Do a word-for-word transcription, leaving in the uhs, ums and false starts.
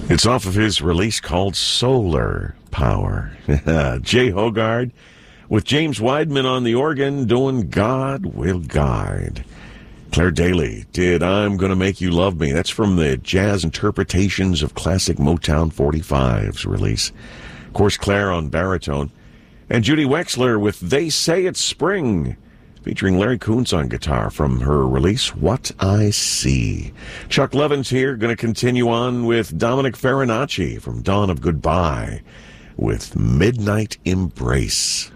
It's off of his release called Solar Power. Jay Hogard with James Weidman on the organ doing God Will Guide. Claire Daly did I'm Gonna Make You Love Me. That's from the Jazz Interpretations of Classic Motown forty-fives release. Of course, Claire on baritone. And Judy Wexler with They Say It's Spring, featuring Larry Koontz on guitar from her release, What I See. Chuck Levin's here, going to continue on with Dominic Farinacci from Dawn of Goodbye with Midnight Embrace.